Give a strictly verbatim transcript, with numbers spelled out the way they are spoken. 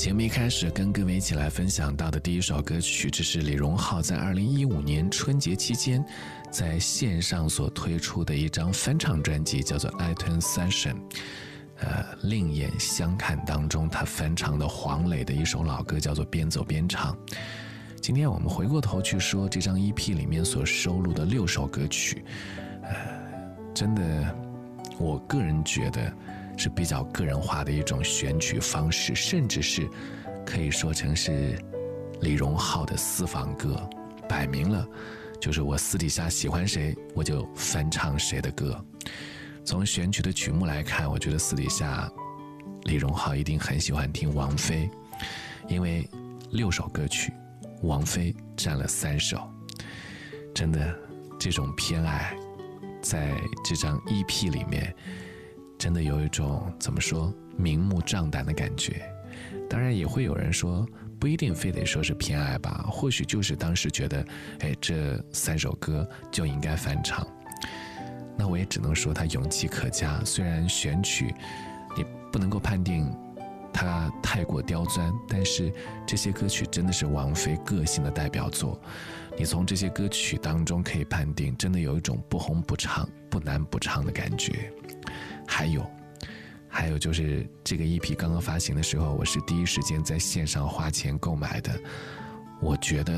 节目一开始跟各位一起来分享到的第一首歌曲，这是李荣浩在二零一五年春节期间在线上所推出的一张翻唱专辑，叫做 iTunes Session。呃，另眼相看当中，他翻唱的黄磊的一首老歌，叫做边走边唱。今天我们回过头去说这张 E P 里面所收录的六首歌曲，呃，真的，我个人觉得是比较个人化的一种选曲方式，甚至是可以说成是李荣浩的私房歌，摆明了就是我私底下喜欢谁，我就翻唱谁的歌。从选曲的曲目来看，我觉得私底下李荣浩一定很喜欢听王菲，因为六首歌曲王菲占了三首，真的这种偏爱在这张 E P 里面真的有一种怎么说明目张胆的感觉。当然也会有人说不一定非得说是偏爱吧，或许就是当时觉得哎，这三首歌就应该翻唱。那我也只能说他勇气可嘉，虽然选曲你不能够判定他太过刁钻，但是这些歌曲真的是王菲个性的代表作，你从这些歌曲当中可以判定真的有一种不红不唱不难不唱的感觉。还有还有就是这个 E P 刚刚发行的时候，我是第一时间在线上花钱购买的，我觉得